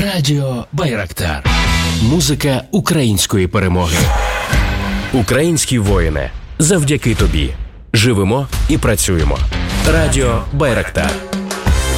Радіо Байрактар. Музика української перемоги. Українські воїни, завдяки тобі. Живемо і працюємо. Радіо Байрактар.